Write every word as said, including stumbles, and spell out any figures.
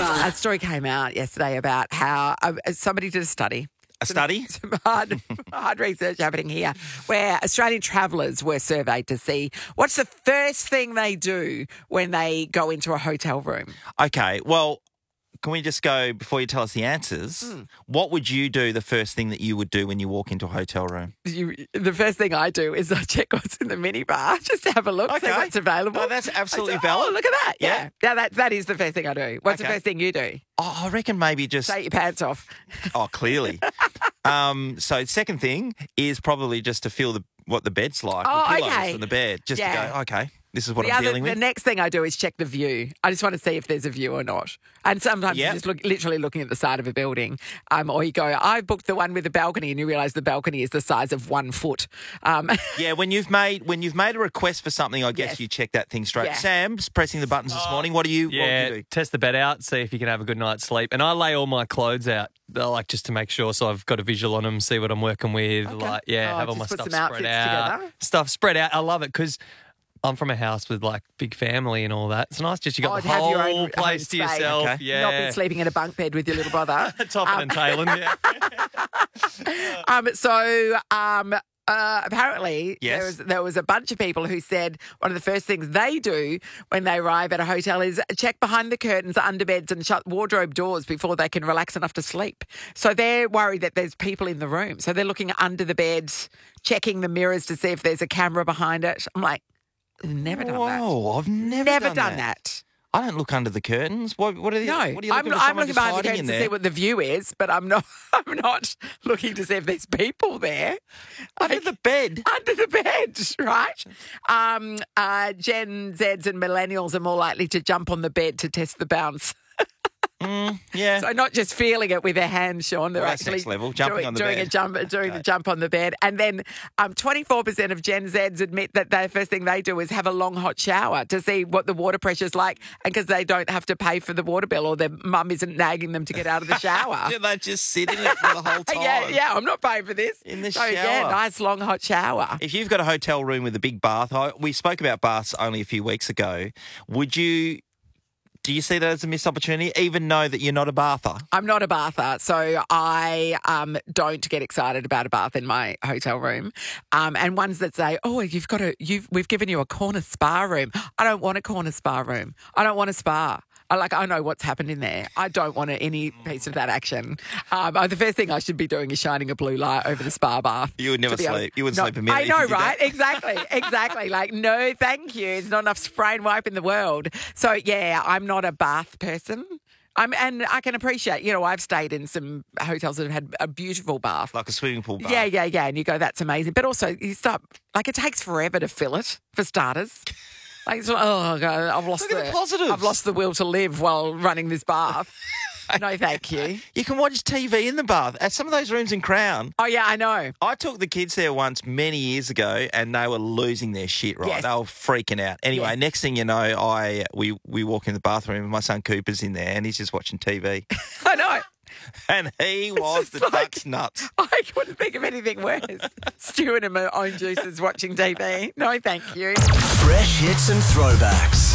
A story came out yesterday about how uh, somebody did a study. A study? Some, some hard, hard research happening here where Australian travellers were surveyed to see what's the first thing they do when they go into a hotel room. Okay, well, can we just go, before you tell us the answers, mm. what would you do, the first thing that you would do when you walk into a hotel room? You, the first thing I do is I check what's in the minibar just to have a look, okay. see what's available. Oh, that's absolutely say, valid. Oh, look at that. Yeah. yeah. Now that, that is the first thing I do. What's okay. the first thing you do? Oh, I reckon maybe just... Take your pants off. Oh, clearly. um, so second thing is probably just to feel the what the bed's like. Oh, the pillows okay. on the bed. Just yeah. to go, okay, this is what the I'm other, dealing with. The next thing I do is check the view. I just want to see if there's a view or not. And sometimes yep. you're just look, literally looking at the side of a building. Um, or you go, I booked the one with the balcony, and you realise the balcony is the size of one foot. Um, yeah, when you've made when you've made a request for something, I guess yes. you check that thing straight. Yeah. Sam's pressing the buttons this morning. What do you, yeah, what would you do? Test the bed out, see if you can have a good night's sleep. And I lay all my clothes out, like just to make sure, so I've got a visual on them, see what I'm working with. Okay. Like, yeah, oh, have all my put stuff some spread out. Together. Stuff spread out. I love it because I'm from a house with like big family and all that. It's nice just you got oh, the have whole your own, place own to yourself. Okay. Yeah, not been sleeping in a bunk bed with your little brother. Topping um, and tailing. Yeah. um. So um. Uh, apparently, yes. there was there was a bunch of people who said one of the first things they do when they arrive at a hotel is check behind the curtains, under beds, and shut wardrobe doors before they can relax enough to sleep. So they're worried that there's people in the room. So they're looking under the bed, checking the mirrors to see if there's a camera behind it. I'm like, never done Whoa, that. Whoa, I've never, never done, done that. that. I don't look under the curtains. What, what are they? No, what are you I'm, looking I'm for looking behind the curtains to see what the view is, but I'm not. I'm not looking to see if there's people there under like, the bed. Under the bed, right? Um, uh, Gen Zs and millennials are more likely to jump on the bed to test the bounce. Mm, yeah. So not just feeling it with their hands, Sean. They're well, actually next level, jumping doing, on the doing bed. a jump, doing okay. the jump on the bed, and then um, twenty-four percent of Gen Zs admit that the first thing they do is have a long hot shower to see what the water pressure's like, and because they don't have to pay for the water bill or their mum isn't nagging them to get out of the shower. Yeah, they just sit in it for the whole time. yeah, yeah, I'm not paying for this. In the so, shower. Yeah, nice long hot shower. If you've got a hotel room with a big bath, I, we spoke about baths only a few weeks ago. Would you? Do you see that as a missed opportunity, even know that you're not a bather? I'm not a bather, so I um, don't get excited about a bath in my hotel room. Um, and ones that say, "Oh, you've got a, you've we've given you a corner spa room." I don't want a corner spa room. I don't want a spa. I like. I know what's happened in there. I don't want any piece of that action. Um, the first thing I should be doing is shining a blue light over the spa bath. You would never sleep. Honest. You wouldn't no, sleep a minute. I know, if you right? That. Exactly, exactly. Like, no, thank you. There's not enough spray and wipe in the world. So yeah, I'm not a bath person. I'm, and I can appreciate, you know, I've stayed in some hotels that have had a beautiful bath. Like a swimming pool bath. Yeah, yeah, yeah. And you go, that's amazing. But also, you start, like, it takes forever to fill it, for starters. Like, it's like, oh, God, I've lost Look at the, the positives. I've lost the will to live while running this bath. No, thank you. You can watch T V in the bath. At some of those rooms in Crown. Oh, yeah, I know. I took the kids there once many years ago and they were losing their shit, right? Yes. They were freaking out. Anyway, Yes. next thing you know, I we, we walk in the bathroom and my son Cooper's in there and he's just watching T V. I know. And he was the like- duck's nuts. I couldn't think of anything worse. Stewing in my own juices watching T V. No, thank you. Fresh hits and throwbacks.